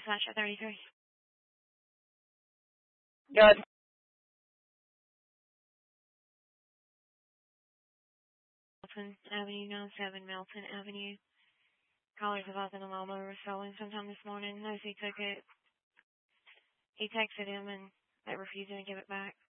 Dispatch at 33. Good. Milton Avenue, 97 Milton Avenue. Callers about the lawnmower was stolen sometime this morning. Notice he took it. He texted him and they refused to give it back.